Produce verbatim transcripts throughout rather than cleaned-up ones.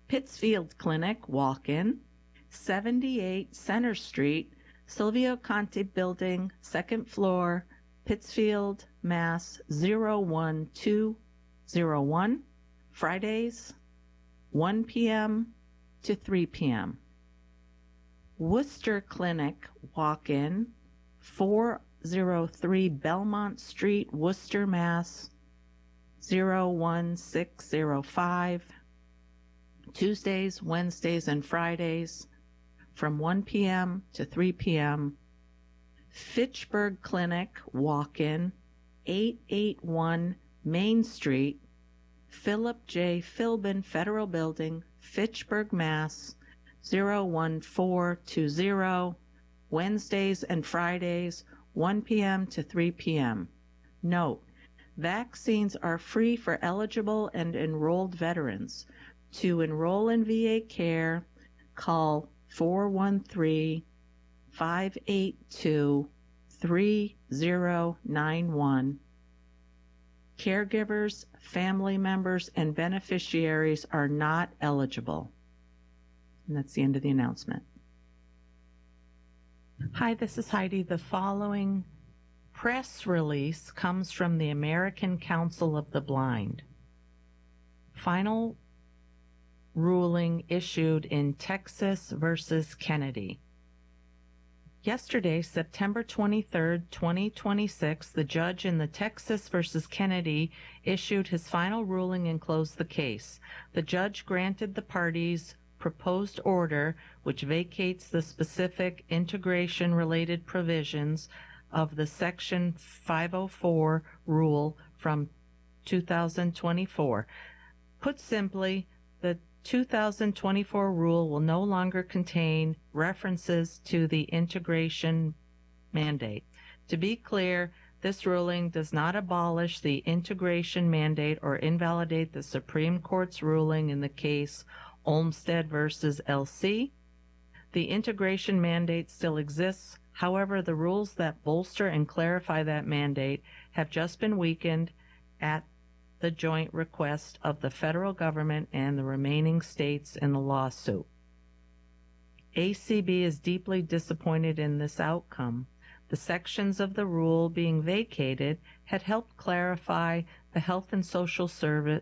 Pittsfield Clinic, walk-in. seventy-eight Center Street, Silvio Conti Building, second floor, Pittsfield, Mass. zero one two zero one. Fridays, one p.m. to three p.m. Worcester Clinic, walk-in, four oh three Belmont Street, Worcester, Mass. zero one six zero five. Tuesdays, Wednesdays, and Fridays from one p.m. to three p.m. Fitchburg Clinic, walk-in, eight eighty-one Main Street, Philip J. Philbin Federal Building, Fitchburg, Mass. zero one four two zero. Wednesdays and Fridays, one p.m. to three p.m. Note, vaccines are free for eligible and enrolled veterans. To enroll in V A care, call four one three, five eight two, three zero nine one. Caregivers, family members, and beneficiaries are not eligible. And that's the end of the announcement. Hi, this is Heidi. The following press release comes from the American Council of the Blind. Final ruling issued in Texas versus Kennedy. Yesterday, September twenty-third, twenty twenty-six, the judge in the Texas versus Kennedy issued his final ruling and closed the case. The judge granted the parties' proposed order, which vacates the specific integration-related provisions of the Section five oh four rule from two thousand twenty-four. Put simply, the two thousand twenty-four rule will no longer contain references to the integration mandate. To be clear, this ruling does not abolish the integration mandate or invalidate the Supreme Court's ruling in the case Olmstead versus L C. The integration mandate still exists. However, the rules that bolster and clarify that mandate have just been weakened at the joint request of the federal government and the remaining states in the lawsuit. A C B is deeply disappointed in this outcome. The sections of the rule being vacated had helped clarify the health and social services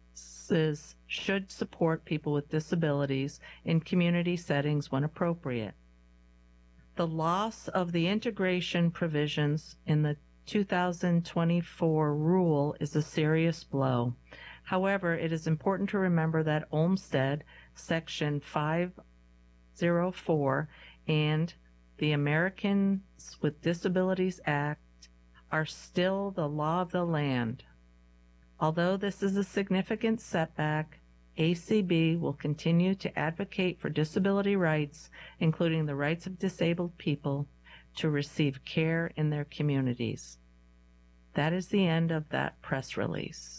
should support people with disabilities in community settings when appropriate. The loss of the integration provisions in the two thousand twenty-four rule is a serious blow. However, it is important to remember that Olmstead, Section five oh four, and the Americans with Disabilities Act are still the law of the land. Although this is a significant setback, A C B will continue to advocate for disability rights, including the rights of disabled people, to receive care in their communities. That is the end of that press release.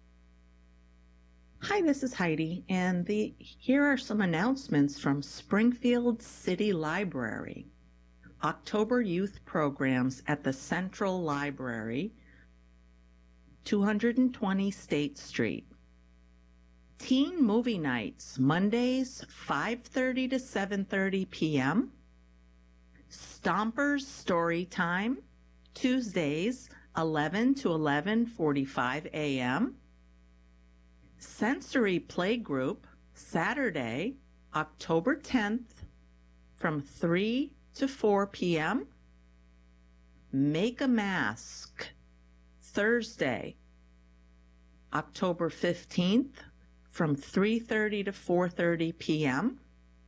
Hi, this is Heidi, and the, here are some announcements from Springfield City Library. October Youth Programs at the Central Library, two twenty State Street. Teen Movie Nights, Mondays, five thirty to seven thirty p.m. Stompers Story Time, Tuesdays, eleven to eleven forty-five a.m. Sensory Playgroup, Saturday, October tenth, from three to four p.m. Make a Mask, Thursday, October fifteenth, from three thirty to four thirty p.m.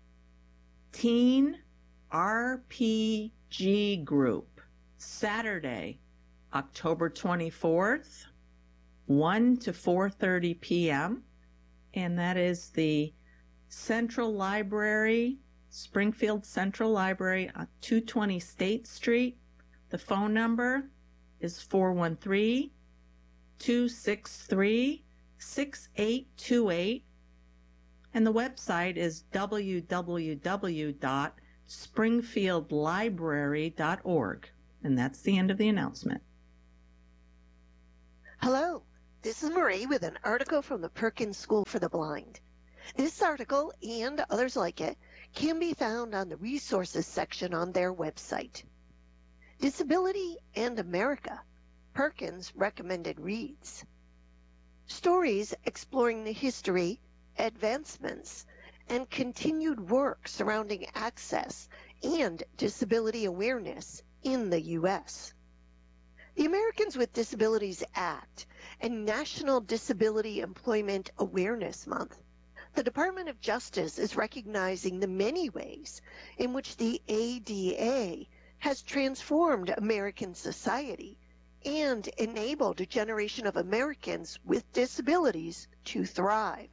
Teen R P G Group, Saturday, October twenty-fourth, one to four thirty p.m. And that is the Central Library, Springfield Central Library, on two twenty State Street. The phone number is four one three, two six three, six eight two eight, and the website is w w w dot springfield library dot org. And that's the end of the announcement. Hello, this is Marie with an article from the Perkins School for the Blind. This article and others like it can be found on the resources section on their website. Disability and America, Perkins recommended reads. Stories exploring the history, advancements, and continued work surrounding access and disability awareness in the U S. The Americans with Disabilities Act and National Disability Employment Awareness Month, the Department of Justice is recognizing the many ways in which the A D A has transformed American society and enabled a generation of Americans with disabilities to thrive.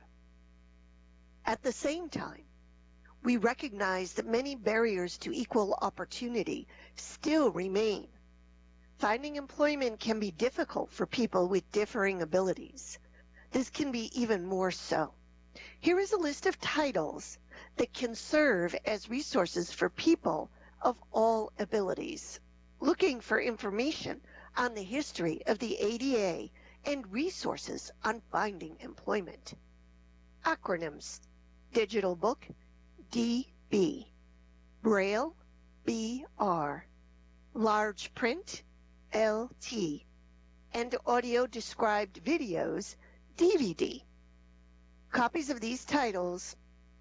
At the same time, we recognize that many barriers to equal opportunity still remain. Finding employment can be difficult for people with differing abilities. This can be even more so. Here is a list of titles that can serve as resources for people of all abilities. Looking for information on the history of the A D A and resources on finding employment. Acronyms: Digital Book, D B, Braille, B R, Large Print, L T, and Audio Described Videos, D V D. Copies of these titles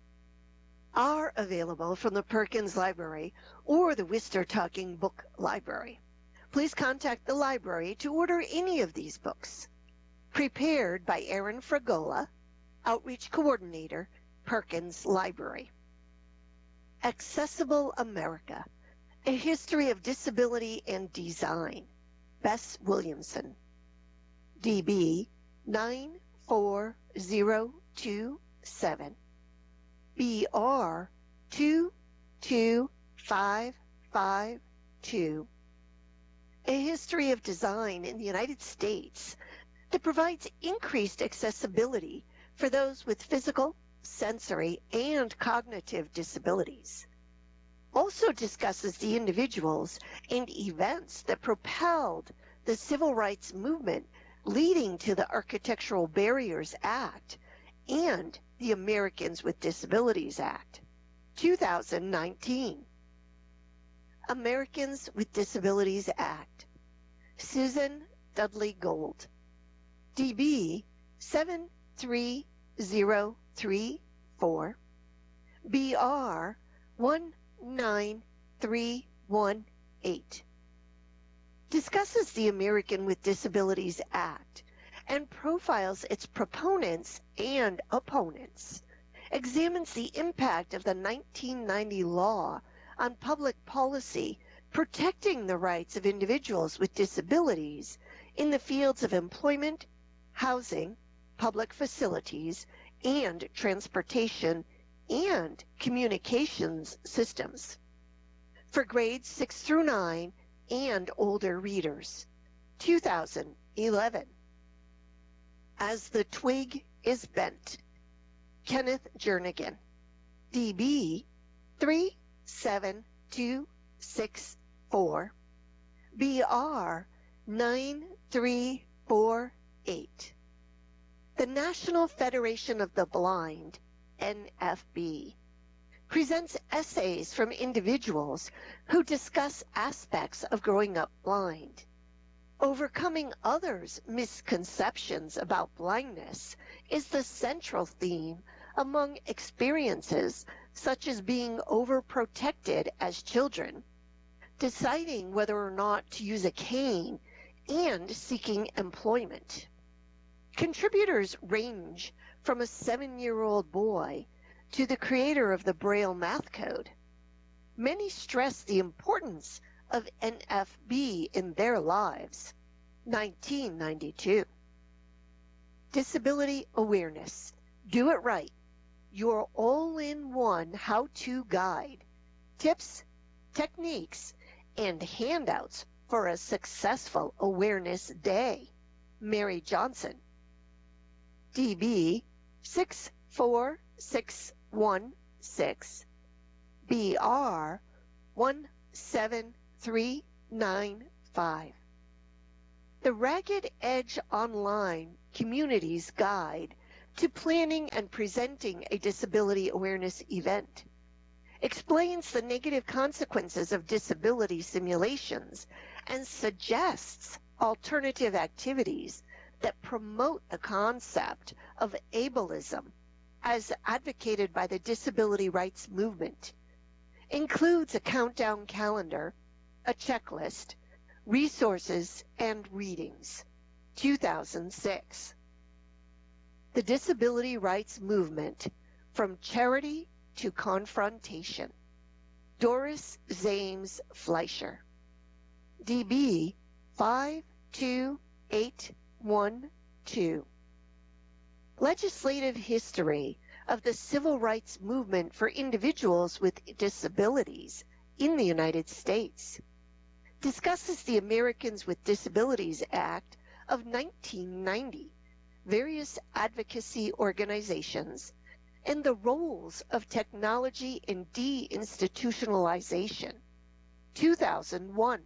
are available from the Perkins Library or the Worcester Talking Book Library. Please contact the library to order any of these books. Prepared by Erin Fragola, Outreach Coordinator, Perkins Library. Accessible America, A History of Disability and Design, Bess Williamson. D B nine four zero two seven, B R two two five five two. A History of Design in the United States that provides increased accessibility for those with physical, sensory, and cognitive disabilities. Also discusses the individuals and events that propelled the civil rights movement leading to the Architectural Barriers Act and the Americans with Disabilities Act, two thousand nineteen. Americans with Disabilities Act, Susan Dudley Gold, D B seven three zero three four, B R one nine three one eight. Discusses the American with Disabilities Act and profiles its proponents and opponents, examines the impact of the nineteen ninety law on public policy protecting the rights of individuals with disabilities in the fields of employment, housing, public facilities, and transportation and communications systems. For grades six through nine and older readers, two thousand eleven. As the Twig is Bent, Kenneth Jernigan, D B three seven two six four, B R nine three four eight. The National Federation of the Blind, N F B, presents essays from individuals who discuss aspects of growing up blind. Overcoming others' misconceptions about blindness is the central theme among experiences such as being overprotected as children, deciding whether or not to use a cane, and seeking employment. Contributors range from a seven-year-old boy to the creator of the Braille math code. Many stress the importance of N F B in their lives. nineteen ninety-two. Disability Awareness. Do It Right. Your all-in-one how-to guide. Tips, techniques, and handouts for a successful awareness day. Mary Johnson. D B six four six one six, B R one seven three nine five. The Ragged Edge Online Communities Guide to planning and presenting a disability awareness event, explains the negative consequences of disability simulations, and suggests alternative activities that promote the concept of ableism as advocated by the disability rights movement, includes a countdown calendar, a checklist, resources, and readings. two thousand six. The Disability Rights Movement, From Charity to Confrontation. Doris Zames Fleischer. D B five two eight one two. Legislative History of the Civil Rights Movement for Individuals with Disabilities in the United States. Discusses the Americans with Disabilities Act of nineteen ninety, various advocacy organizations, and the roles of technology in deinstitutionalization. two thousand one.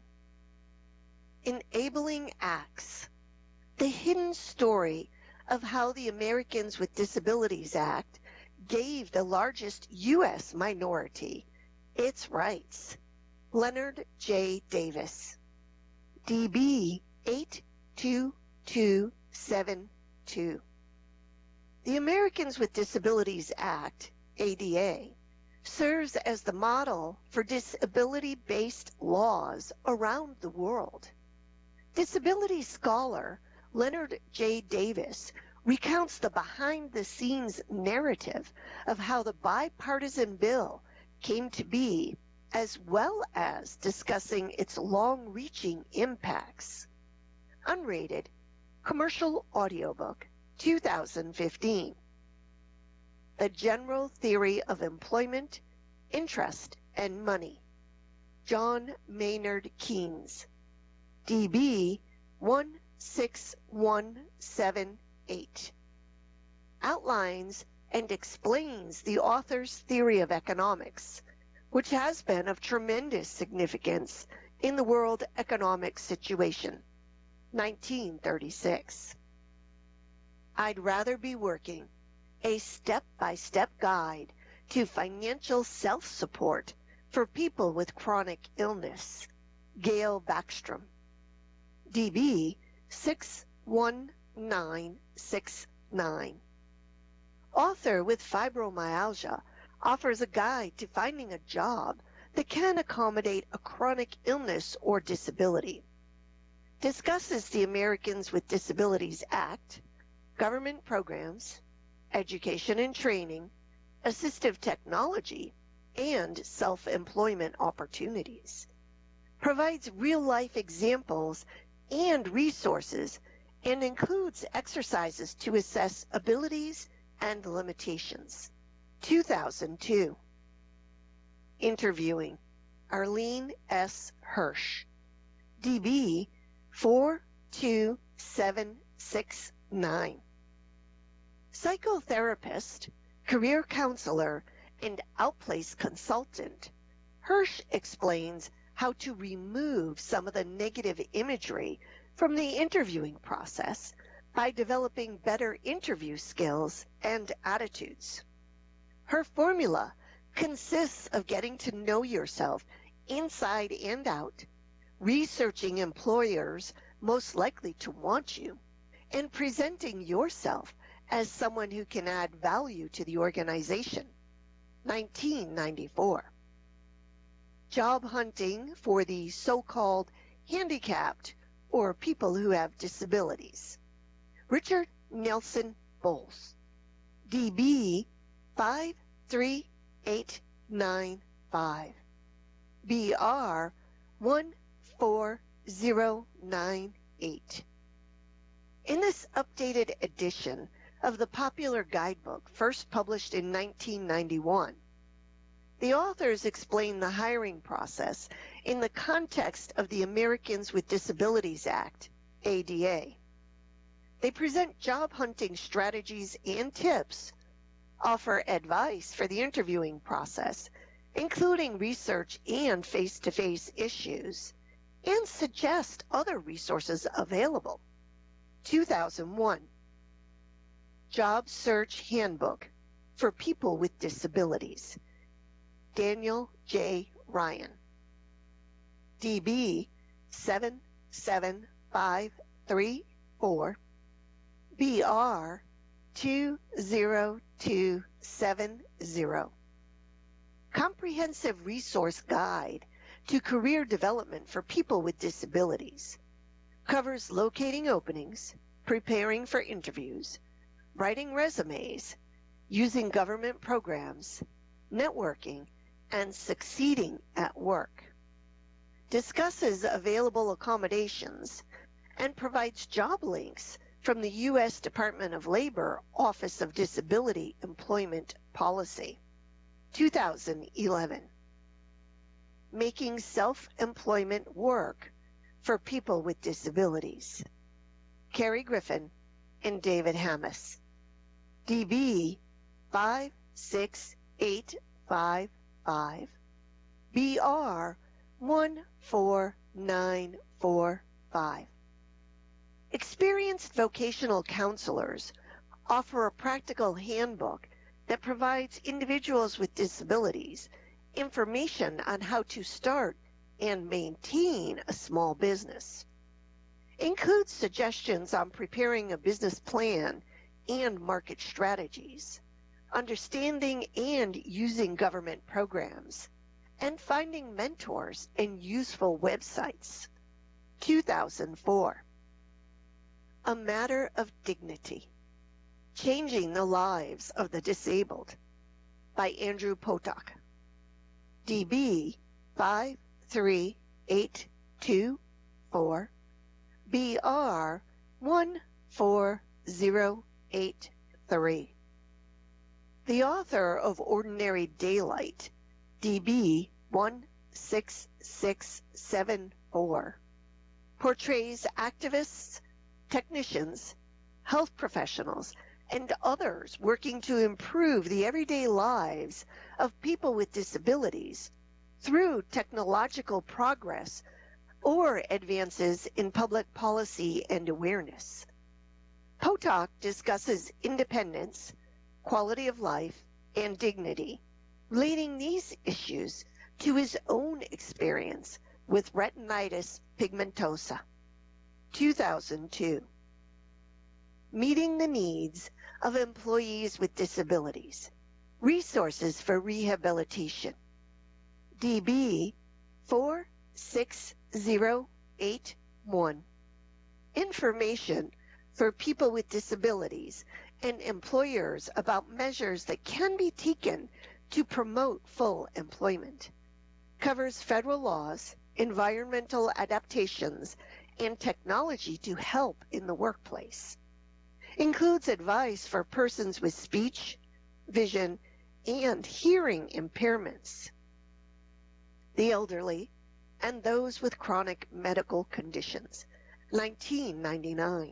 Enabling Acts. The hidden story of how the Americans with Disabilities Act gave the largest U S minority its rights. Leonard J. Davis. D B eight two two seven two. The Americans with Disabilities Act, A D A, serves as the model for disability-based laws around the world. Disability scholar Leonard J. Davis recounts the behind-the-scenes narrative of how the bipartisan bill came to be, as well as discussing its long-reaching impacts. Unrated Commercial Audiobook, two thousand fifteen. The General Theory of Employment, Interest, and Money. John Maynard Keynes. D B one six one seven eight. Outlines and explains the author's theory of economics, which has been of tremendous significance in the world economic situation. nineteen thirty-six. I'd Rather Be Working, a step-by-step guide to financial self-support for people with chronic illness. Gail Backstrom. D B six one nine six nine. Author with fibromyalgia offers a guide to finding a job that can accommodate a chronic illness or disability. Discusses the Americans with Disabilities Act, government programs, education and training, assistive technology, and self-employment opportunities. Provides real-life examples and resources, and includes exercises to assess abilities and limitations. two thousand two. Interviewing Arlene S. Hirsch. D B four two seven six nine. Psychotherapist, career counselor, and outplace consultant, Hirsch explains how to remove some of the negative imagery from the interviewing process by developing better interview skills and attitudes. Her formula consists of getting to know yourself inside and out, researching employers most likely to want you, and presenting yourself as someone who can add value to the organization. nineteen ninety-four. Job hunting for the so-called handicapped or people who have disabilities. Richard Nelson Bowles. D B five three eight nine five. B R one four zero nine eight. In this updated edition of the popular guidebook, first published in nineteen ninety-one, the authors explain the hiring process in the context of the Americans with Disabilities Act, A D A. They present job hunting strategies and tips, offer advice for the interviewing process, including research and face-to-face issues, and suggest other resources available. two thousand one. Job Search Handbook for People with Disabilities, Daniel J. Ryan. D B seven seven five three four, B R two zero two seven zero. Comprehensive Resource Guide to Career Development for People with Disabilities. Covers locating openings, preparing for interviews, writing resumes, using government programs, networking, and succeeding at work. Discusses available accommodations and provides job links from the U S Department of Labor Office of Disability Employment Policy, two thousand eleven. Making Self-Employment Work for People with Disabilities. Carrie Griffin and David Hammes. D B five six eight five five, B R one four nine four five. Experienced vocational counselors offer a practical handbook that provides individuals with disabilities information on how to start and maintain a small business. Includes suggestions on preparing a business plan and market strategies, understanding and using government programs, and finding mentors and useful websites. two thousand four. A Matter of Dignity, Changing the Lives of the Disabled, by Andrew Potok. D B five three eight two four, B R one four zero eight three. The author of Ordinary Daylight, D B one six six seven four, portrays activists, technicians, health professionals, and others working to improve the everyday lives of people with disabilities through technological progress or advances in public policy and awareness. Potok discusses independence, quality of life, and dignity, relating these issues to his own experience with retinitis pigmentosa. two thousand two. Meeting the Needs of Employees with Disabilities, Resources for Rehabilitation, D B four six zero eight one. Information for people with disabilities and employers about measures that can be taken to promote full employment. Covers federal laws, environmental adaptations, and technology to help in the workplace. Includes advice for persons with speech, vision, and hearing impairments, the elderly, and those with chronic medical conditions, nineteen ninety-nine.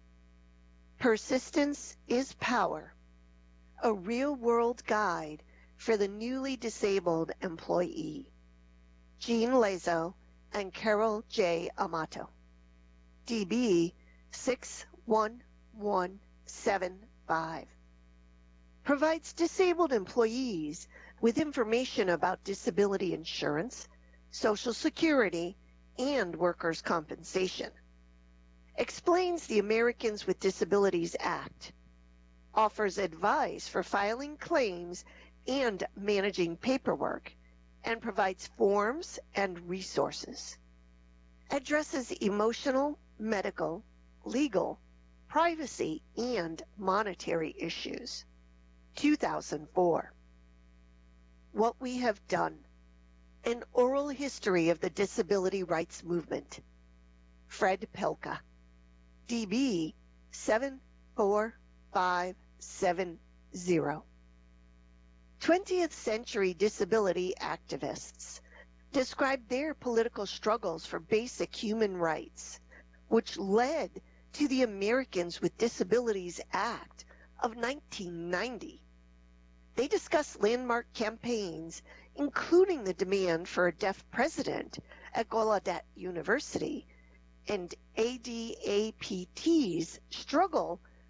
Persistence is Power, a real-world guide for the newly disabled employee, Jean Lazo and Carol J. Amato. D B six one one seven five. Provides disabled employees with information about disability insurance, Social Security, and workers' compensation. Explains the Americans with Disabilities Act. Offers advice for filing claims and managing paperwork, and provides forms and resources. Addresses emotional, medical, legal, privacy, and monetary issues. two thousand four. What We Have Done, An Oral History of the Disability Rights Movement, Fred Pelka. D B seven four five seven zero. twentieth century disability activists described their political struggles for basic human rights, which led to the Americans with Disabilities Act of nineteen ninety. They discussed landmark campaigns, including the demand for a deaf president at Gallaudet University and A D A P T's struggle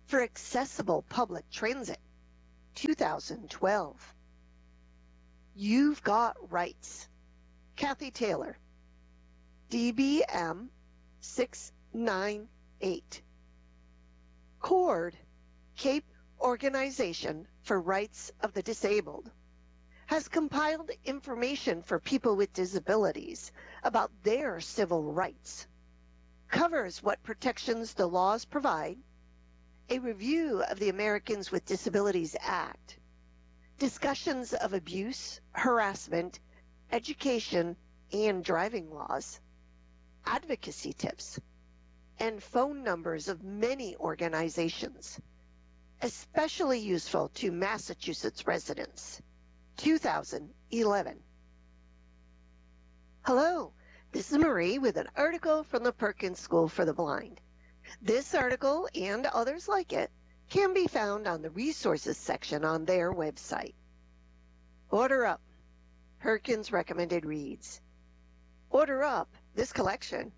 for Accessible Public Transit, two thousand twelve. You've Got Rights, Kathy Taylor, D B M six nine eight. CORD, Cape Organization for Rights of the Disabled, has compiled information for people with disabilities about their civil rights, covers what protections the laws provide, a review of the Americans with Disabilities Act, discussions of abuse, harassment, education, and driving laws, advocacy tips, and phone numbers of many organizations, especially useful to Massachusetts residents, two thousand eleven. Hello, this is Marie with an article from the Perkins School for the Blind. This article and others like it can be found on the resources section on their website. Order Up, Perkins Recommended Reads. Order Up this collection,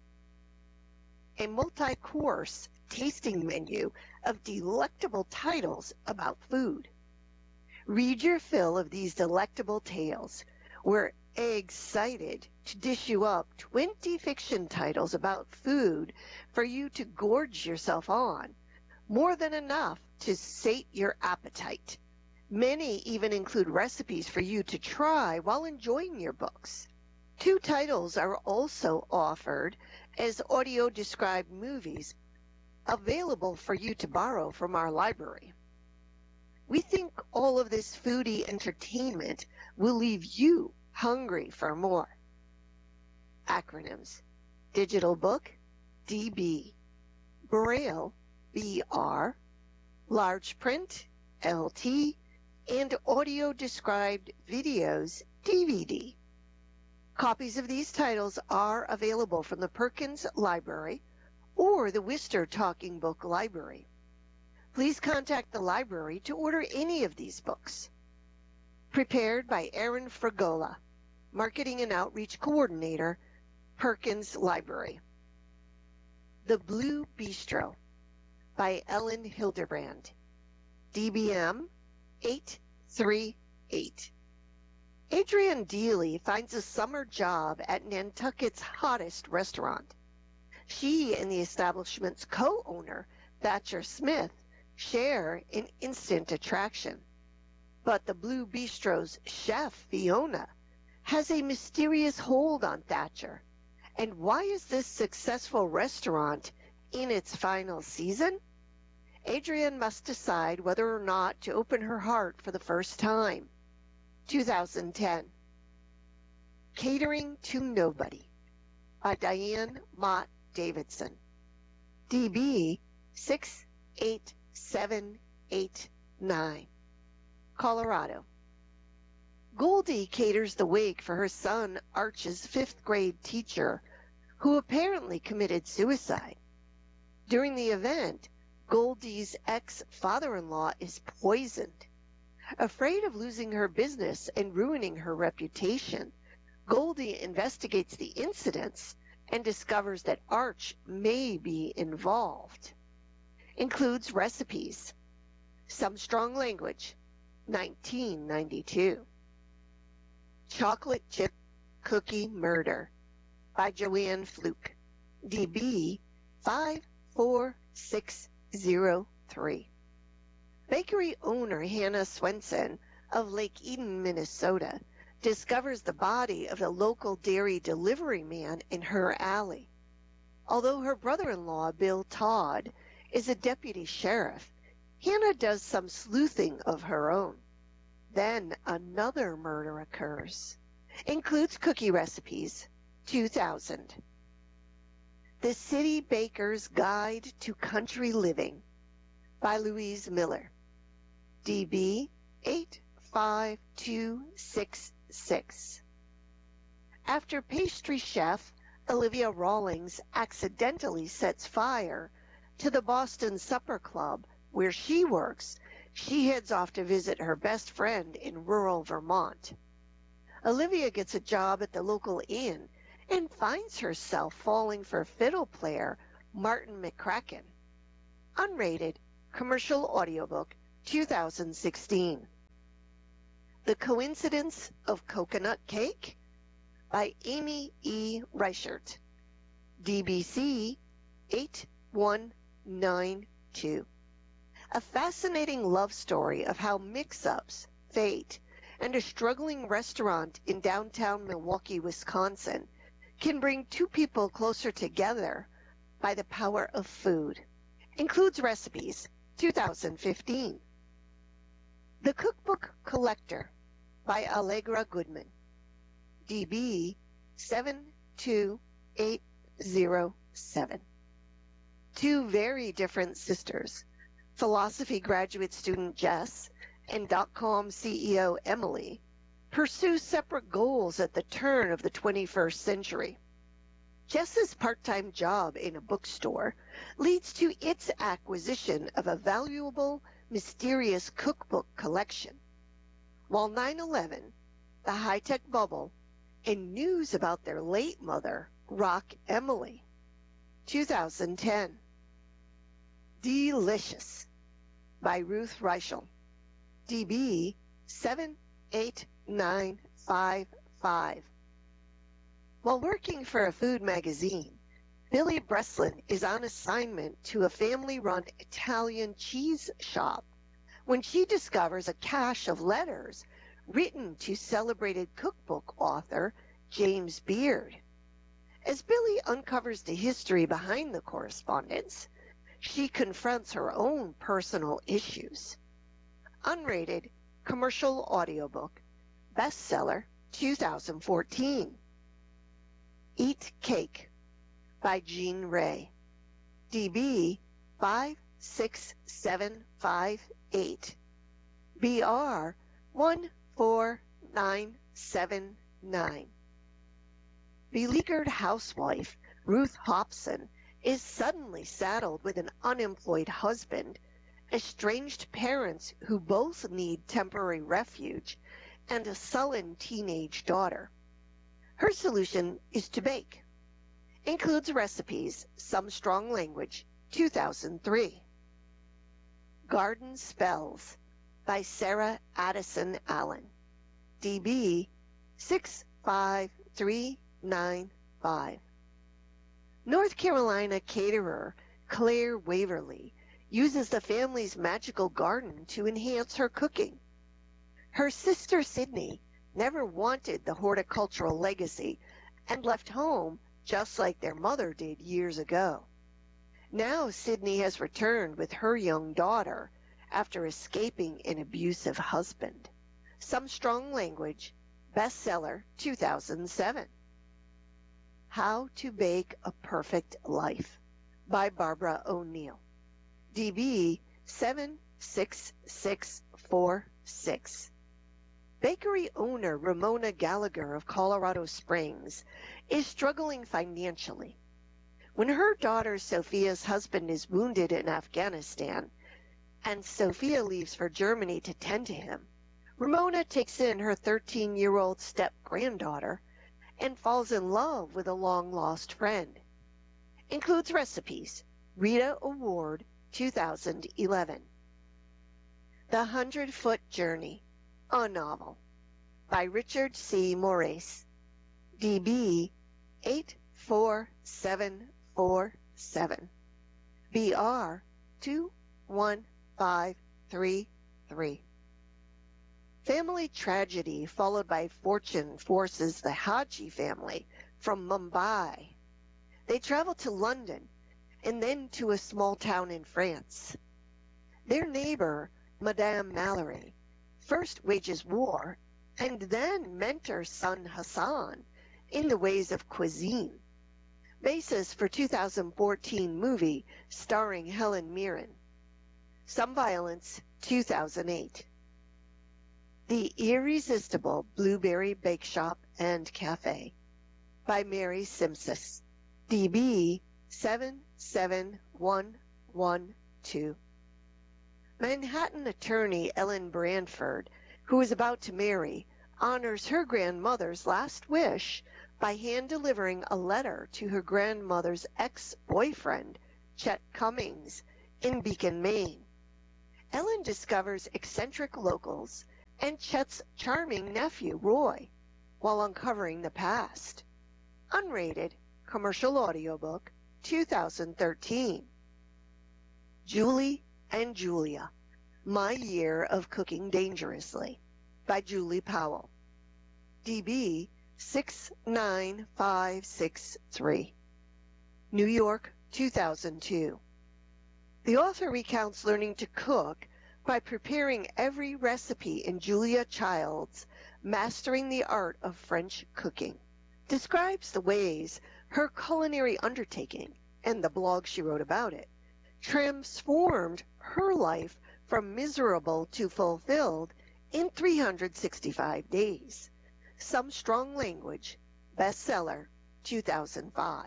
a multi-course tasting menu of delectable titles about food. Read your fill of these delectable tales. We're excited to dish you up twenty fiction titles about food for you to gorge yourself on, more than enough to sate your appetite. Many even include recipes for you to try while enjoying your books. Two titles are also offered as audio-described movies available for you to borrow from our library. We think all of this foodie entertainment will leave you hungry for more. Acronyms: Digital Book, D B, Braille, B R, Large Print, L T, and Audio-Described Videos, D V D. Copies of these titles are available from the Perkins Library or the Worcester Talking Book Library. Please contact the library to order any of these books. Prepared by Aaron Fragola, Marketing and Outreach Coordinator, Perkins Library. The Blue Bistro by Ellen Hildebrand, D B M eight three eight. Adrienne Deely finds a summer job at Nantucket's hottest restaurant. She and the establishment's co-owner, Thatcher Smith, share an instant attraction. But the Blue Bistro's chef, Fiona, has a mysterious hold on Thatcher. And why is this successful restaurant in its final season? Adrienne must decide whether or not to open her heart for the first time. two thousand ten. Catering to Nobody by Diane Mott Davidson, D B six eight seven eight nine, Colorado. Goldie caters the wake for her son Arch's fifth grade teacher, who apparently committed suicide. During the event, Goldie's ex-father-in-law is poisoned. Afraid of losing her business and ruining her reputation, Goldie investigates the incidents and discovers that Arch may be involved. Includes recipes. Some strong language, nineteen ninety-two. Chocolate Chip Cookie Murder by Joanne Fluke, D B five four six zero three. Bakery owner Hannah Swenson of Lake Eden, Minnesota, discovers the body of the local dairy delivery man in her alley. Although her brother-in-law, Bill Todd, is a deputy sheriff, Hannah does some sleuthing of her own. Then another murder occurs. Includes cookie recipes, two thousand. The City Baker's Guide to Country Living by Louise Miller, D B eight five two six six. After pastry chef Olivia Rawlings accidentally sets fire to the Boston Supper Club where she works, she heads off to visit her best friend in rural Vermont. Olivia gets a job at the local inn and finds herself falling for fiddle player Martin McCracken. Unrated, Commercial Audiobook, two thousand sixteen. The Coincidence of Coconut Cake by Amy E. Reichert, D B C eight one nine two. A fascinating love story of how mix-ups, fate, and a struggling restaurant in downtown Milwaukee, Wisconsin can bring two people closer together by the power of food. Includes recipes, two thousand fifteen. The Cookbook Collector by Allegra Goodman, D B seven two eight zero seven. Two very different sisters, philosophy graduate student Jess and dot-com C E O Emily, pursue separate goals at the turn of the twenty-first century. Jess's part-time job in a bookstore leads to its acquisition of a valuable, mysterious cookbook collection, while nine eleven, the high-tech bubble, and news about their late mother rock Emily. two thousand ten. Delicious by Ruth Reichel, D B seven eight nine five five. While working for a food magazine, Billy Breslin is on assignment to a family-run Italian cheese shop when she discovers a cache of letters written to celebrated cookbook author James Beard. As Billy uncovers the history behind the correspondence, she confronts her own personal issues. Unrated Commercial Audiobook, bestseller two thousand fourteen. Eat Cake by Jean Ray, D B five six seven five eight, B R one four nine seven nine. Beleaguered housewife Ruth Hobson is suddenly saddled with an unemployed husband, estranged parents who both need temporary refuge, and a sullen teenage daughter. Her solution is to bake. Includes recipes, some strong language, two thousand three. Garden Spells by Sarah Addison Allen, D B six five three nine five. North Carolina caterer Claire Waverly uses the family's magical garden to enhance her cooking. Her sister Sydney never wanted the horticultural legacy and left home just like their mother did years ago. Now Sydney has returned with her young daughter after escaping an abusive husband. Some strong language, bestseller two thousand seven. How to Bake a Perfect Life by Barbara O'Neill, D B seven six six four six. Bakery owner Ramona Gallagher of Colorado Springs is struggling financially. When her daughter Sophia's husband is wounded in Afghanistan and Sophia leaves for Germany to tend to him, Ramona takes in her thirteen-year-old step-granddaughter and falls in love with a long-lost friend. Includes recipes, Rita Award, two thousand eleven. The Hundred-Foot Journey, a novel, by Richard C. Maurice, D B eight four seven four seven, B R two one five three three. Family tragedy followed by fortune forces the Haji family from Mumbai. They travel to London and then to a small town in France. Their neighbor, Madame Mallory, first wages war and then mentors son Hassan in the ways of cuisine. Basis for two thousand fourteen movie starring Helen Mirren. Some Violence, two thousand eight. The Irresistible Blueberry Bake Shop and Cafe by Mary Simpson, D B seven seven one one two. Manhattan attorney Ellen Brandford, who is about to marry, honors her grandmother's last wish by hand-delivering a letter to her grandmother's ex-boyfriend, Chet Cummings, in Beacon, Maine. Ellen discovers eccentric locals and Chet's charming nephew, Roy, while uncovering the past. Unrated commercial audiobook, two thousand thirteen. Julie and Julia, My Year of Cooking Dangerously, by Julie Powell. D B six nine five six three. New York, two thousand two. The author recounts learning to cook by preparing every recipe in Julia Child's Mastering the Art of French Cooking. Describes the ways her culinary undertaking and the blog she wrote about it transformed her life from miserable to fulfilled in three hundred sixty-five days. Some Strong Language, bestseller, two thousand five.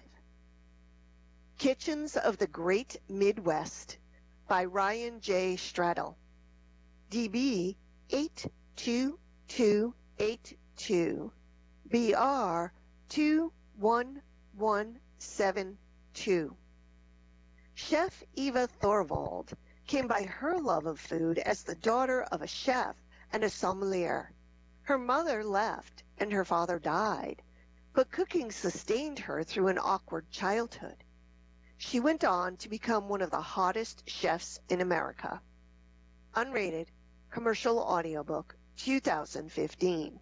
Kitchens of the Great Midwest by Ryan J. Straddle. D B eight two two eight two, B R two one one seven two. Chef Eva Thorvald came by her love of food as the daughter of a chef and a sommelier. Her mother left and her father died, but cooking sustained her through an awkward childhood. She went on to become one of the hottest chefs in America. Unrated commercial audiobook, two thousand fifteen.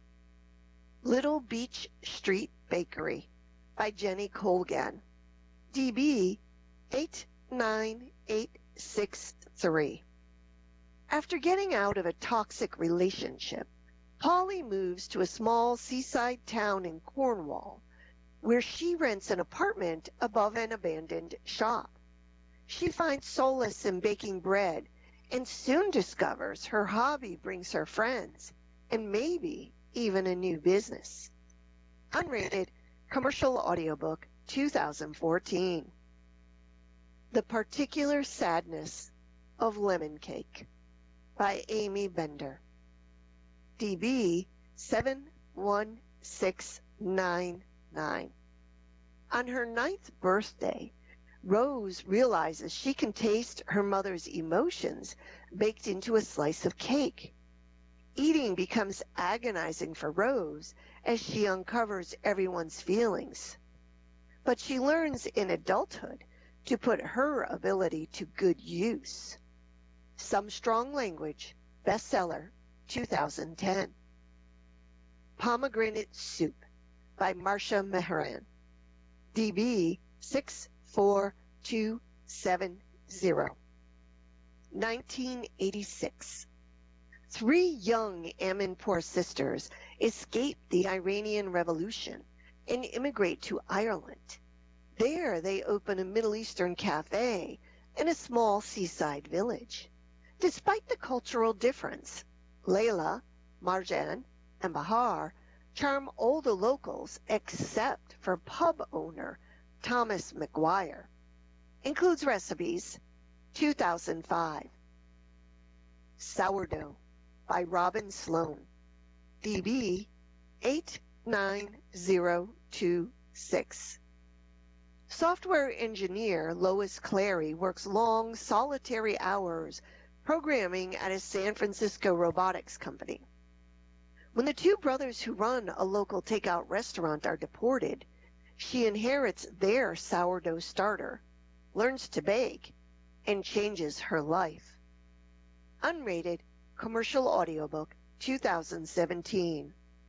Little Beach Street Bakery by Jenny Colgan. D B eight nine eight six three. After getting out of a toxic relationship, Polly moves to a small seaside town in Cornwall, where she rents an apartment above an abandoned shop. She finds solace in baking bread and soon discovers her hobby brings her friends and maybe even a new business. Unrated commercial audiobook, two thousand fourteen. The Particular Sadness of Lemon Cake by Amy Bender. D B seven one six nine nine. On her ninth birthday, Rose realizes she can taste her mother's emotions baked into a slice of cake. Eating becomes agonizing for Rose as she uncovers everyone's feelings. But she learns in adulthood to put her ability to good use. Some Strong Language, bestseller, two thousand ten. Pomegranate Soup by Marcia Mehran. D B six four two seven zero. nineteen eighty-six. Three young Amanpour sisters escape the Iranian Revolution and immigrate to Ireland. There they open a Middle Eastern cafe in a small seaside village. Despite the cultural difference, Layla, Marjan, and Bahar charm all the locals except for pub owner Thomas McGuire. Includes recipes, two thousand five. Sourdough by Robin Sloan. D B eight nine zero two six. Software engineer Lois Clary works long, solitary hours programming at a San Francisco robotics company. When the two brothers who run a local takeout restaurant are deported, she inherits their sourdough starter, learns to bake, and changes her life. Unrated commercial audiobook, two thousand seventeen.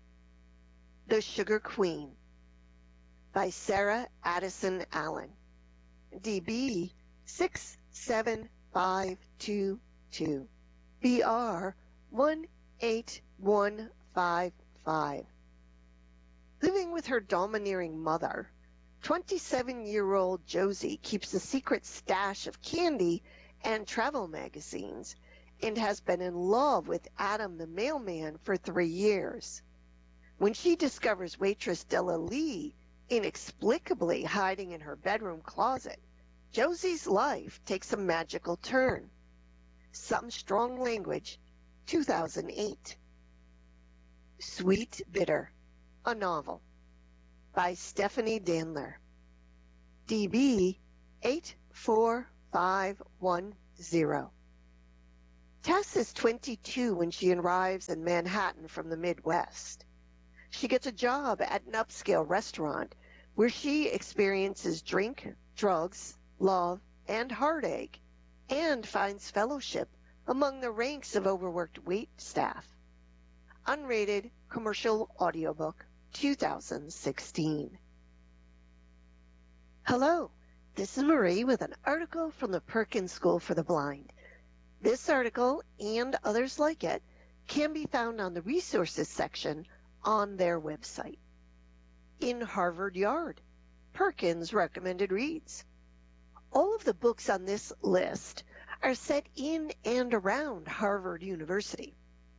The Sugar Queen by Sarah Addison Allen. D B six seven five two two. B R one eight one five five. Living with her domineering mother, twenty-seven-year-old Josie keeps a secret stash of candy and travel magazines and has been in love with Adam the mailman for three years. When she discovers waitress Della Lee inexplicably hiding in her bedroom closet, Josie's life takes a magical turn. Some Strong Language, two thousand eight. Sweet Bitter, a novel, by Stephanie Danler. D B eight four five one zero. Tess is twenty-two when she arrives in Manhattan from the Midwest. She gets a job at an upscale restaurant where she experiences drink, drugs, love, and heartache, and finds fellowship among the ranks of overworked wait staff. Unrated Commercial Audiobook, two thousand sixteen. Hello, this is Marie with an article from the Perkins School for the Blind. This article and others like it can be found on the resources section on their website. In Harvard Yard, Perkins recommended reads. All of the books on this list are set in and around Harvard University.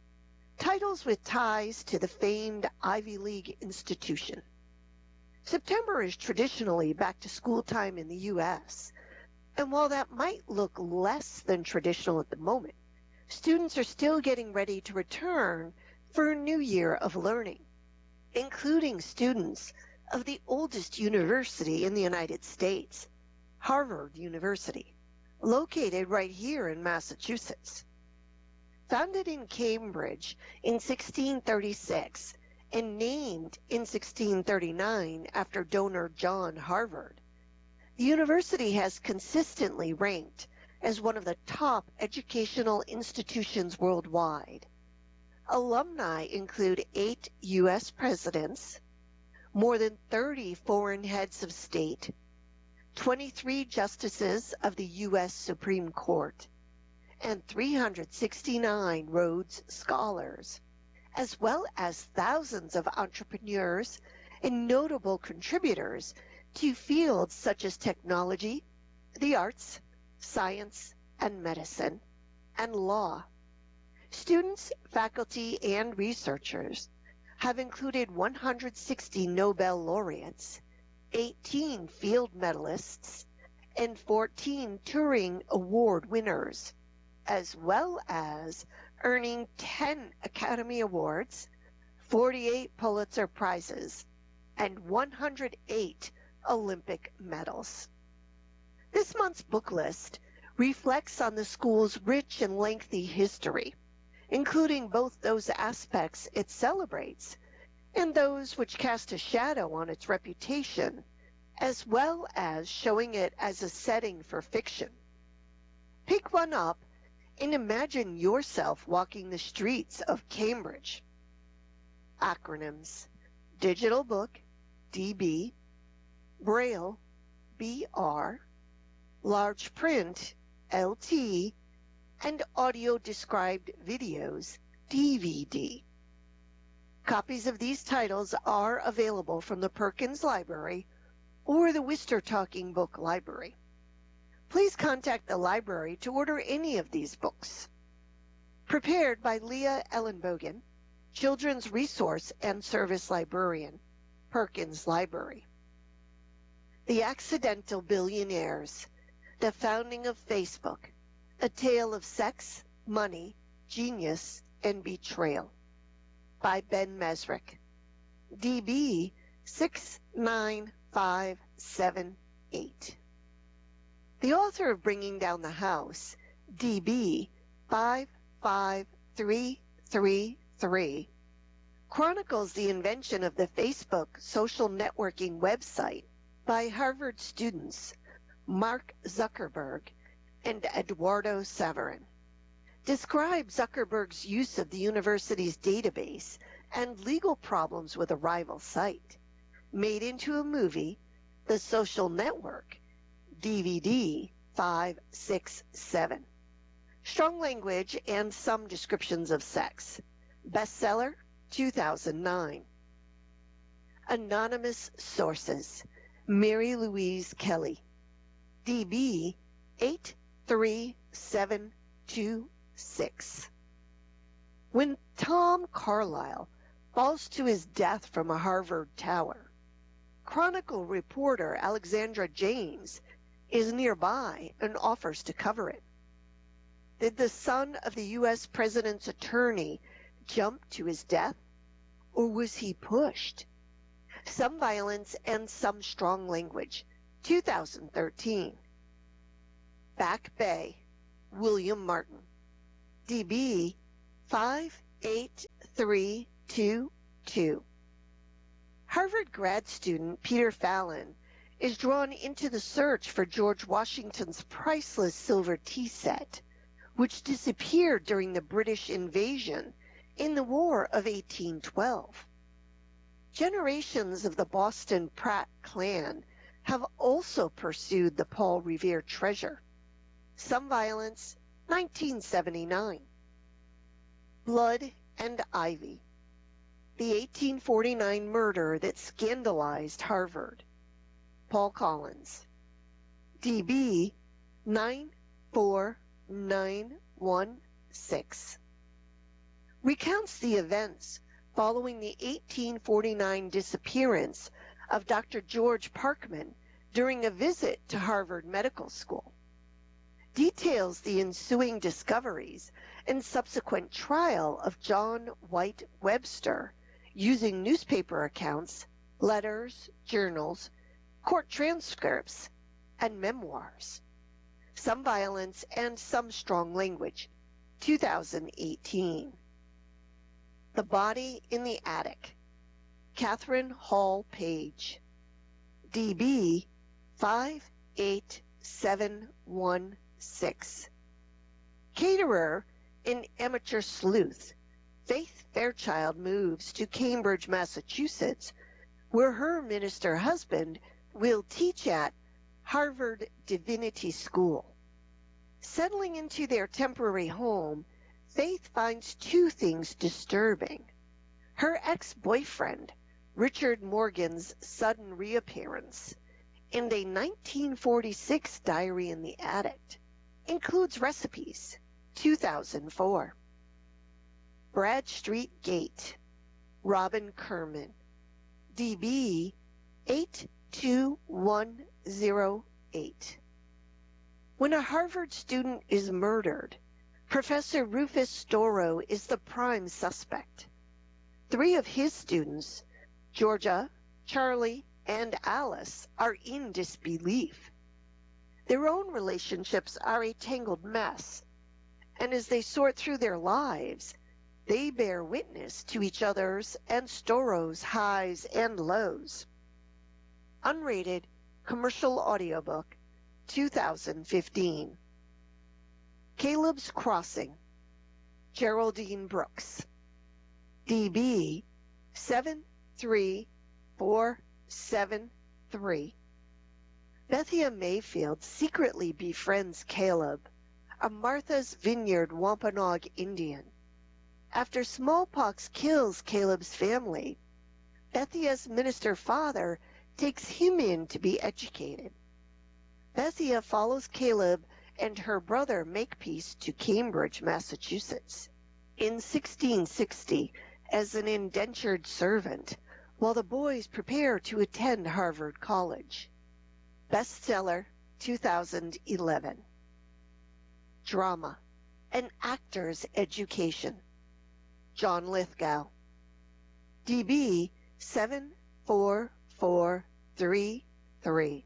Titles with ties to the famed Ivy League institution. September is traditionally back-to-school time in the U S, and while that might look less than traditional at the moment, students are still getting ready to return for a new year of learning, including students of the oldest university in the United States, Harvard University, located right here in Massachusetts. Founded in Cambridge in sixteen thirty-six and named in sixteen thirty-nine after donor John Harvard, the university has consistently ranked as one of the top educational institutions worldwide. Alumni include eight U S presidents, more than thirty foreign heads of state, twenty-three justices of the U S Supreme Court, and three hundred sixty-nine Rhodes Scholars, as well as thousands of entrepreneurs and notable contributors to fields such as technology, the arts, science, and medicine, and law. Students, faculty, and researchers have included one hundred sixty Nobel laureates, eighteen field medalists, and fourteen Turing Award winners, as well as earning ten Academy Awards, forty-eight Pulitzer Prizes, and one hundred eight Olympic medals. This month's book list reflects on the school's rich and lengthy history, including both those aspects it celebrates and those which cast a shadow on its reputation, as well as showing it as a setting for fiction. Pick one up and imagine yourself walking the streets of Cambridge. Acronyms: Digital Book, D B, Braille, B R, Large Print, L T, and Audio Described Videos, D V D. Copies of these titles are available from the Perkins Library or the Worcester Talking Book Library. Please contact the library to order any of these books. Prepared by Leah Ellenbogen, Children's Resource and Service Librarian, Perkins Library. The Accidental Billionaires, The Founding of Facebook, A Tale of Sex, Money, Genius, and Betrayal, by Ben Mesrick, D B six nine five seven eight. The author of Bringing Down the House, D B five five three three three, chronicles the invention of the Facebook social networking website by Harvard students Mark Zuckerberg and Eduardo Saverin. Describe Zuckerberg's use of the university's database and legal problems with a rival site. Made into a movie, The Social Network, D V D five six seven. Strong language and some descriptions of sex. Bestseller, two thousand nine. Anonymous Sources, Mary Louise Kelly, D B eight three seven two six. When Tom Carlyle falls to his death from a Harvard tower, Chronicle reporter Alexandra James is nearby and offers to cover it. Did the son of the U S president's attorney jump to his death, or was he pushed? Some Violence and Some Strong Language, two thousand thirteen. Back Bay, William Martin, D B five eight three two two. Harvard grad student Peter Fallon is drawn into the search for George Washington's priceless silver tea set, which disappeared during the British invasion in the War of eighteen twelve. Generations of the Boston Pratt clan have also pursued the Paul Revere treasure. Some Violence, nineteen seventy-nine. Blood and Ivy. The eighteen forty-nine murder that scandalized Harvard. Paul Collins. D B nine four nine one six. Recounts the events following the eighteen forty-nine disappearance of Doctor George Parkman during a visit to Harvard Medical School. Details the ensuing discoveries and subsequent trial of John White Webster using newspaper accounts, letters, journals, court transcripts, and memoirs. Some Violence and Some Strong Language, two thousand eighteen. The Body in the Attic, Catherine Hall Page. D B five eight seven one six. Caterer in Amateur Sleuth, Faith Fairchild moves to Cambridge, Massachusetts, where her minister husband will teach at Harvard Divinity School. Settling into their temporary home, Faith finds two things disturbing. Her ex-boyfriend, Richard Morgan's sudden reappearance, and a nineteen forty-six diary in the attic. Includes recipes, two thousand four. Bradstreet Gate, Robin Kerman. D B eight two one zero eight. When a Harvard student is murdered, Professor Rufus Storrow is the prime suspect. Three of his students, Georgia, Charlie, and Alice, are in disbelief. Their own relationships are a tangled mess, and as they sort through their lives, they bear witness to each other's and Storrow's highs and lows. Unrated commercial audiobook, two thousand fifteen. Caleb's Crossing, Geraldine Brooks. D B seven three four seven three. Bethia Mayfield secretly befriends Caleb, a Martha's Vineyard Wampanoag Indian. After smallpox kills Caleb's family, Bethia's minister father takes him in to be educated. Bethia follows Caleb and her brother Makepeace to Cambridge, Massachusetts, in sixteen sixty as an indentured servant, while the boys prepare to attend Harvard College. Bestseller, two thousand eleven. Drama, An Actor's Education, John Lithgow. D B seven four four three three.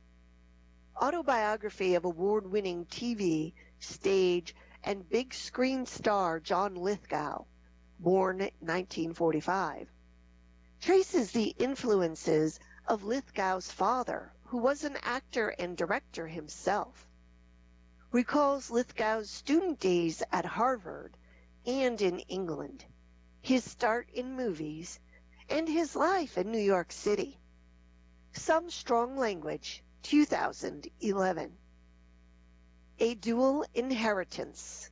Autobiography of award-winning T V, stage, and big screen star John Lithgow, born nineteen forty-five, traces the influences of Lithgow's father, who was an actor and director himself, recalls Lithgow's student days at Harvard and in England, his start in movies, and his life in New York City. Some Strong Language, two thousand eleven. A Dual Inheritance,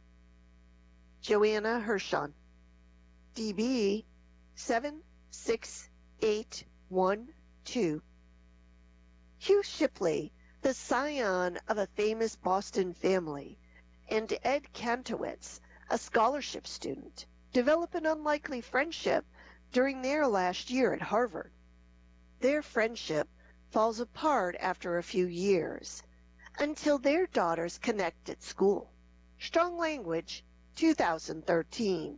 Joanna Hirshon. D B seven six eight one two. Hugh Shipley, the scion of a famous Boston family, and Ed Kantowitz, a scholarship student, develop an unlikely friendship during their last year at Harvard. Their friendship falls apart after a few years, until their daughters connect at school. Strong Language, two thousand thirteen.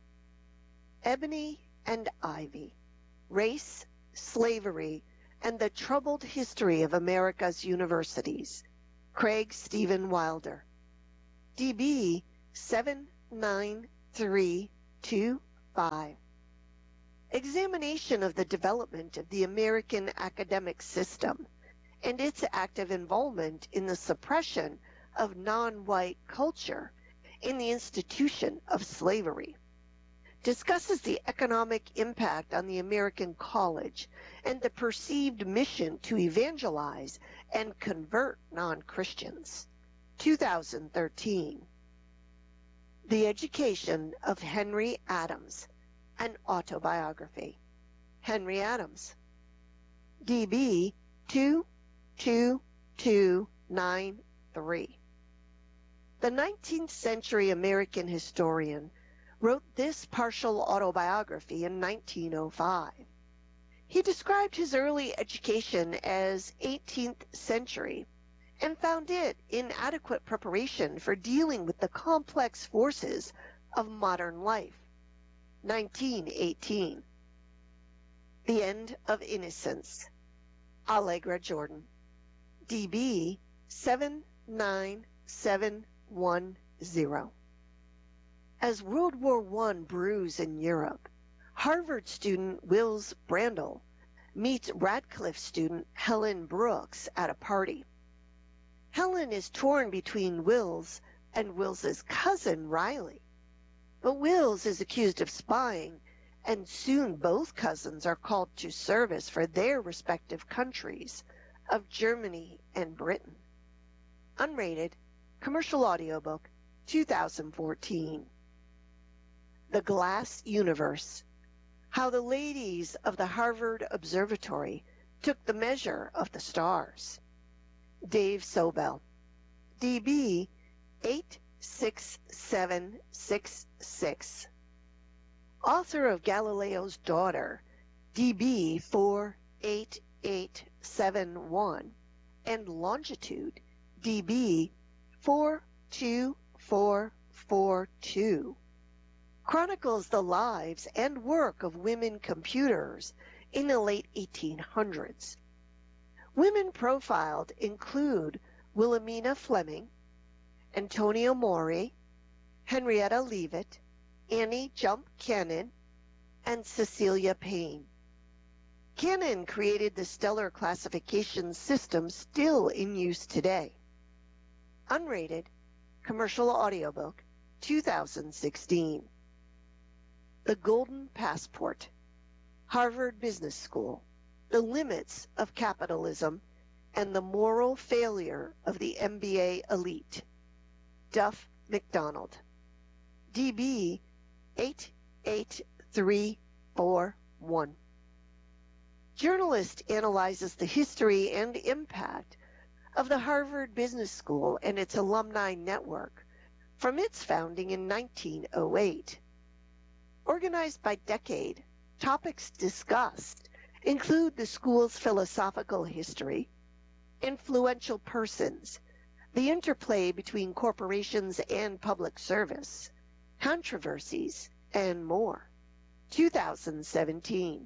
Ebony and Ivy, Race, Slavery, and the Troubled History of America's Universities, Craig Stephen Wilder. D B seven nine three two five. Examination of the development of the American academic system and its active involvement in the suppression of non-white culture in the institution of slavery. Discusses the economic impact on the American college and the perceived mission to evangelize and convert non-Christians. two thousand thirteen. The Education of Henry Adams, an Autobiography. Henry Adams. D B two two two nine three. The nineteenth century American historian wrote this partial autobiography in nineteen oh five. He described his early education as eighteenth century and found it inadequate preparation for dealing with the complex forces of modern life. nineteen eighteen. The End of Innocence. Allegra Jordan. D B seven nine seven one zero. As World War One brews in Europe, Harvard student Wills Brandl meets Radcliffe student Helen Brooks at a party. Helen is torn between Wills and Wills's cousin Riley, but Wills is accused of spying, and soon both cousins are called to service for their respective countries of Germany and Britain. Unrated, commercial audiobook, two thousand fourteen. The Glass Universe. How the ladies of the Harvard Observatory took the measure of the stars. Dave Sobel. D B eight six seven six six. Author of Galileo's Daughter, D B four eight eight seven one, and Longitude, D B four two four four two. Chronicles the lives and work of women computers in the late eighteen hundreds. Women profiled include Wilhelmina Fleming, Antonia Mori, Henrietta Leavitt, Annie Jump Cannon, and Cecilia Payne. Cannon created the stellar classification system still in use today. Unrated, commercial audiobook, two thousand sixteen. The Golden Passport. Harvard Business School. The Limits of Capitalism and the Moral Failure of the M B A Elite. Duff McDonald. D B eight eight three four one. Journalist analyzes the history and impact of the Harvard Business School and its alumni network from its founding in nineteen oh eight. Organized by decade, topics discussed include the school's philosophical history, influential persons, the interplay between corporations and public service, controversies, and more. two thousand seventeen.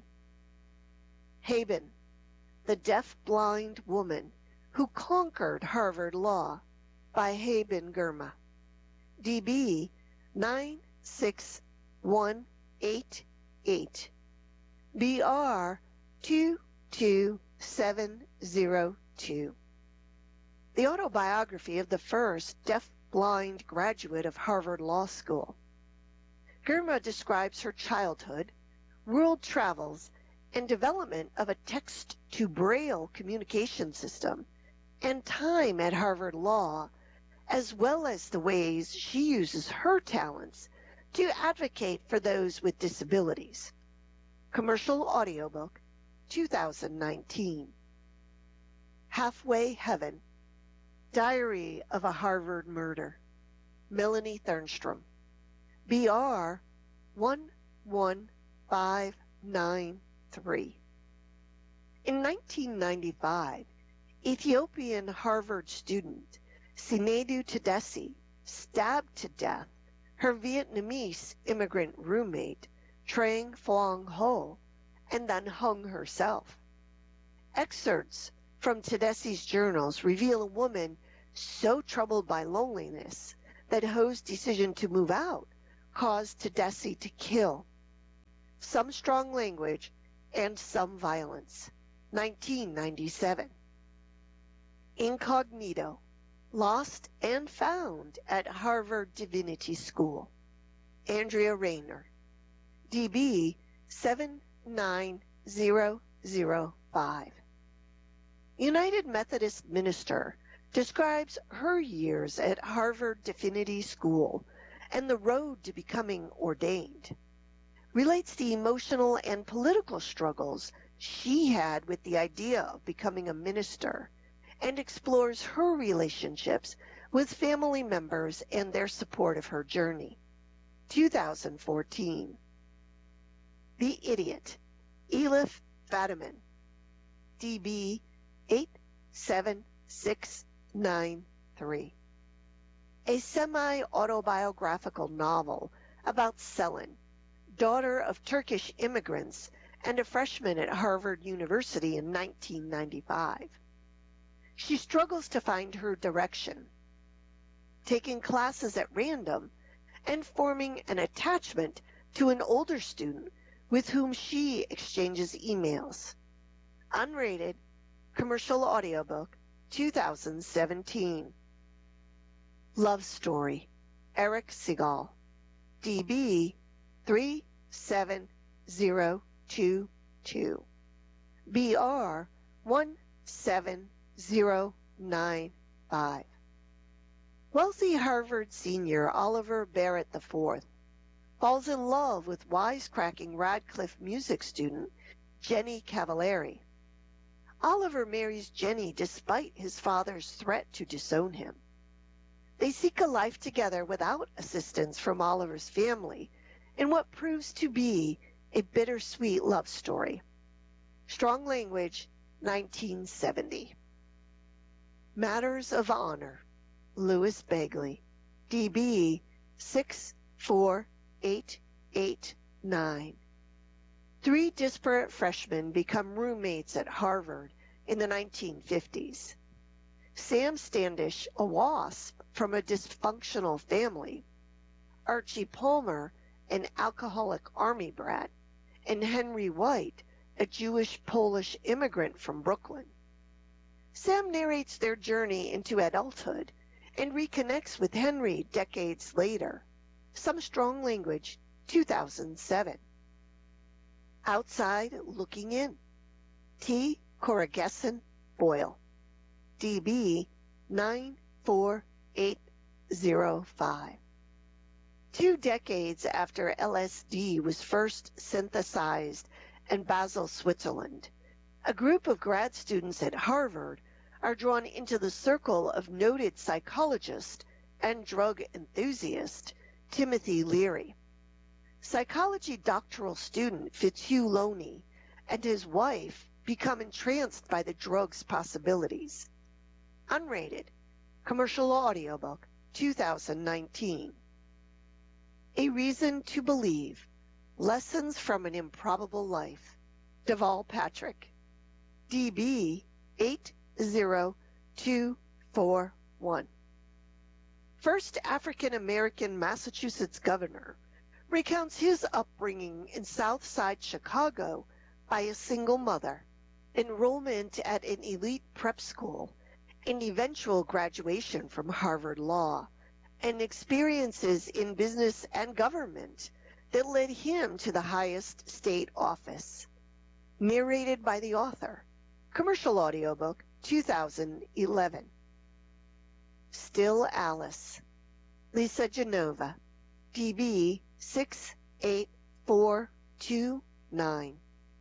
Haben, the deaf-blind woman who conquered Harvard Law, by Haben Girma. D B nine six one eight eight. B R two two seven zero two. The autobiography of the first deaf-blind graduate of Harvard Law School. Girma describes her childhood, world travels, and development of a text-to-braille communication system, and time at Harvard Law, as well as the ways she uses her talents to advocate for those with disabilities. Commercial audiobook, two thousand nineteen. Halfway Heaven. Diary of a Harvard Murder. Melanie Thernstrom. B R one one five nine three. In nineteen ninety-five, Ethiopian Harvard student Sinedu Tedesi stabbed to death her Vietnamese immigrant roommate, Trang Phuong Ho, and then hung herself. Excerpts from Tedesi's journals reveal a woman so troubled by loneliness that Ho's decision to move out caused Tedeschi to kill. Some strong language and some violence. nineteen ninety-seven. Incognito. Lost and found at Harvard Divinity School. Andrea Rayner. D B seven nine zero zero five. United Methodist minister describes her years at Harvard Divinity School and the road to becoming ordained. Relates the emotional and political struggles she had with the idea of becoming a minister, and explores her relationships with family members and their support of her journey. two thousand fourteen. The Idiot, Elif Fadiman, D B eight seven six nine three. A semi-autobiographical novel about Selin, daughter of Turkish immigrants and a freshman at Harvard University in nineteen ninety-five. She struggles to find her direction, taking classes at random and forming an attachment to an older student with whom she exchanges emails. Unrated, commercial audiobook, two thousand seventeen. Love Story, Eric Segal, D B three seven zero two two, B R one seven zero nine five. Wealthy Harvard senior Oliver Barrett the fourth falls in love with wisecracking Radcliffe music student Jenny Cavallari. Oliver marries Jenny despite his father's threat to disown him. They seek a life together without assistance from Oliver's family in what proves to be a bittersweet love story. Strong Language, nineteen seventy. Matters of Honor, Louis Bagley, D B six four eight eight nine. Three disparate freshmen become roommates at Harvard in the nineteen fifties. Sam Standish, a WASP from a dysfunctional family, Archie Palmer, an alcoholic army brat, and Henry White, a Jewish Polish immigrant from Brooklyn. Sam narrates their journey into adulthood and reconnects with Henry decades later. Some Strong Language, two thousand seven. Outside Looking In, T. Corrigeson Boyle, D B nine four eight zero five. Two decades after L S D was first synthesized in Basel, Switzerland, a group of grad students at Harvard are drawn into the circle of noted psychologist and drug enthusiast Timothy Leary. Psychology doctoral student Fitzhugh Loney and his wife become entranced by the drug's possibilities. Unrated, commercial audiobook, two thousand nineteen. A Reason to Believe, Lessons from an Improbable Life, Deval Patrick, D B eight zero two four one. First African-American Massachusetts governor recounts his upbringing in South Side Chicago by a single mother, enrollment at an elite prep school, and eventual graduation from Harvard Law, and experiences in business and government that led him to the highest state office. Narrated by the author. Commercial audiobook, two thousand eleven. Still Alice, Lisa Genova, D B six eight four two nine.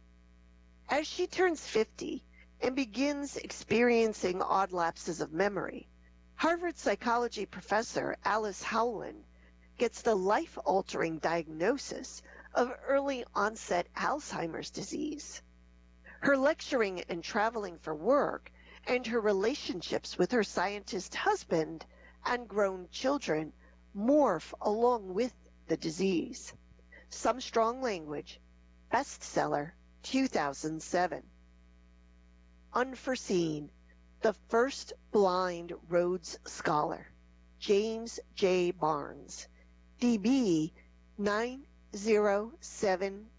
As she turns fifty and begins experiencing odd lapses of memory, Harvard psychology professor Alice Howland gets the life-altering diagnosis of early-onset Alzheimer's disease. Her lecturing and traveling for work and her relationships with her scientist husband and grown children morph along with the disease. Some Strong Language, bestseller, two thousand seven. Unforeseen, the first blind Rhodes Scholar, James J. Barnes, D B nine zero seven